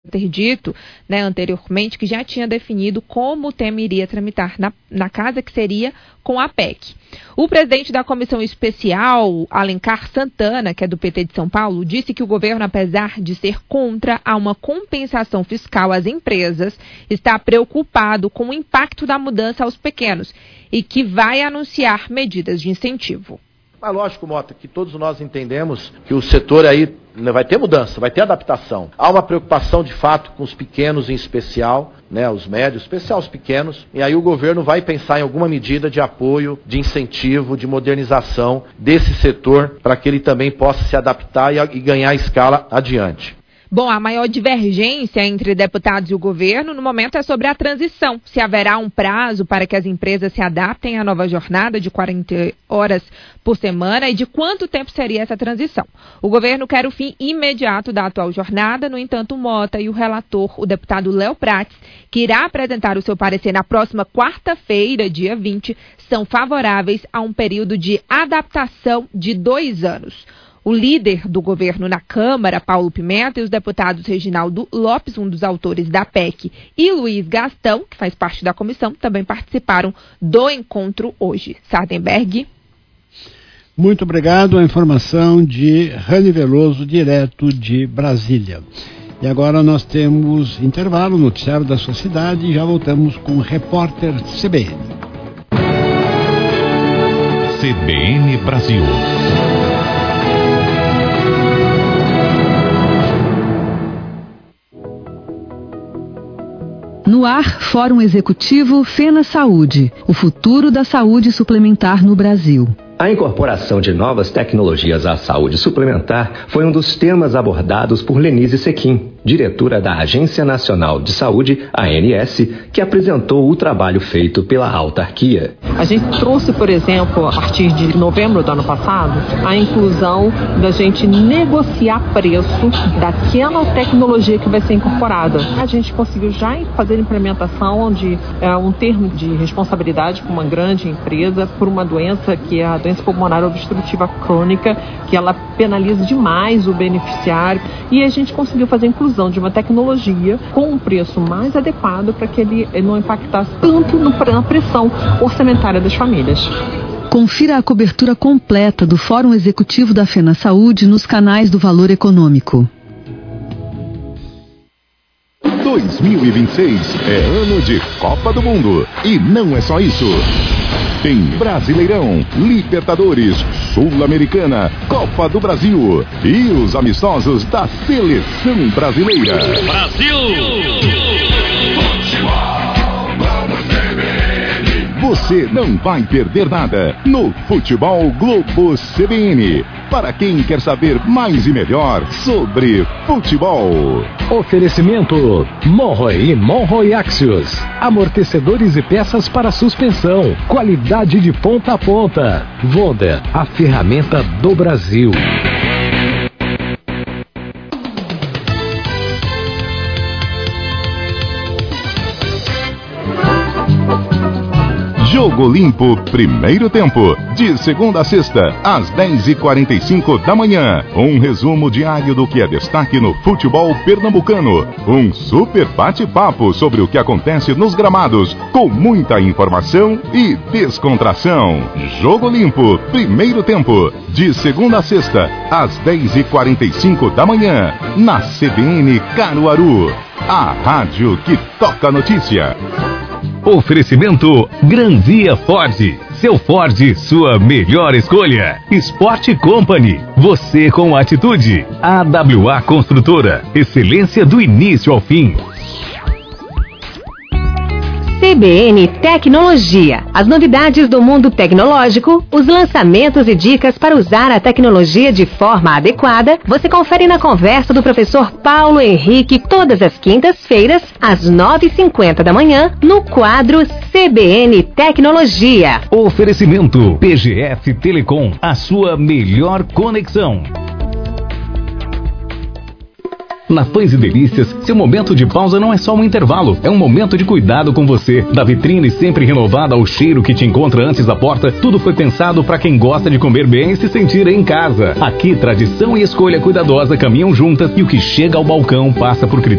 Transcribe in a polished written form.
ter dito, né, anteriormente, que já tinha definido como o tema iria tramitar na casa, que seria com a PEC. O presidente da Comissão Especial, Alencar Santana, que é do PT de São Paulo, disse que o governo, apesar de ser contra a uma compensação fiscal às empresas, está preocupado com o impacto da mudança aos pequenos e que vai anunciar medidas de incentivo. Mas lógico, Mota, que todos nós entendemos que o setor aí vai ter mudança, vai ter adaptação. Há uma preocupação de fato com os pequenos em especial, né, os médios, especial os pequenos, e aí o governo vai pensar em alguma medida de apoio, de incentivo, de modernização desse setor para que ele também possa se adaptar e ganhar escala adiante. Bom, a maior divergência entre deputados e o governo no momento é sobre a transição. Se haverá um prazo para que as empresas se adaptem à nova jornada de 40 horas por semana e de quanto tempo seria essa transição. O governo quer o fim imediato da atual jornada, no entanto, o Mota e o relator, o deputado Léo Prates, que irá apresentar o seu parecer na próxima quarta-feira, dia 20, são favoráveis a um período de adaptação de 2 anos. O líder do governo na Câmara, Paulo Pimenta, e os deputados Reginaldo Lopes, um dos autores da PEC, e Luiz Gastão, que faz parte da comissão, também participaram do encontro hoje. Sardenberg. Muito obrigado. A informação de Rani Veloso, direto de Brasília. E agora nós temos intervalo, noticiário da sua cidade, e já voltamos com o repórter CBN. CBN Brasil. No ar, Fórum Executivo Fena Saúde, o futuro da saúde suplementar no Brasil. A incorporação de novas tecnologias à saúde suplementar foi um dos temas abordados por Lenise Sequim, diretora da Agência Nacional de Saúde, ANS, que apresentou o trabalho feito pela autarquia. A gente trouxe, por exemplo, a partir de novembro do ano passado, a inclusão da gente negociar preço daquela tecnologia que vai ser incorporada. A gente conseguiu já fazer a implementação de um termo de responsabilidade com uma grande empresa por uma doença que é a doença pulmonar obstrutiva crônica, que ela penaliza demais o beneficiário, e a gente conseguiu fazer a inclusão de uma tecnologia com um preço mais adequado para que ele não impactasse tanto na pressão orçamentária das famílias. Confira a cobertura completa do Fórum Executivo da Fena Saúde nos canais do Valor Econômico. 2026 é ano de Copa do Mundo. E não é só isso. Tem Brasileirão, Libertadores, Sul-Americana, Copa do Brasil e os amistosos da Seleção Brasileira. Brasil! Você não vai perder nada no Futebol Globo CBN. Para quem quer saber mais e melhor sobre futebol. Oferecimento Monroe e Monroe Axios. Amortecedores e peças para suspensão. Qualidade de ponta a ponta. Vonda, a ferramenta do Brasil. Jogo Limpo, primeiro tempo, de segunda a sexta, às 10h45 da manhã. Um resumo diário do que é destaque no futebol pernambucano. Um super bate-papo sobre o que acontece nos gramados, com muita informação e descontração. Jogo Limpo, primeiro tempo, de segunda a sexta, às 10h45 da manhã, na CBN Caruaru. A rádio que toca a notícia. Oferecimento Granvia Ford. Seu Ford, sua melhor escolha. Sport Company. Você com atitude. AWA Construtora. Excelência do início ao fim. CBN Tecnologia. As novidades do mundo tecnológico, os lançamentos e dicas para usar a tecnologia de forma adequada, você confere na conversa do professor Paulo Henrique todas as quintas-feiras, às 9h50 da manhã, no quadro CBN Tecnologia. Oferecimento PGF Telecom, a sua melhor conexão. Na Pães e Delícias, seu momento de pausa não é só um intervalo, é um momento de cuidado com você. Da vitrine sempre renovada ao cheiro que te encontra antes da porta, tudo foi pensado para quem gosta de comer bem e se sentir em casa. Aqui, tradição e escolha cuidadosa caminham juntas e o que chega ao balcão passa por critérios